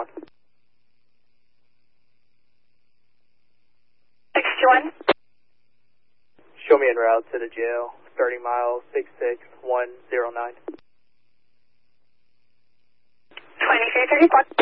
61. 61. Show me en route to the jail, 30 miles, 66109. 2334.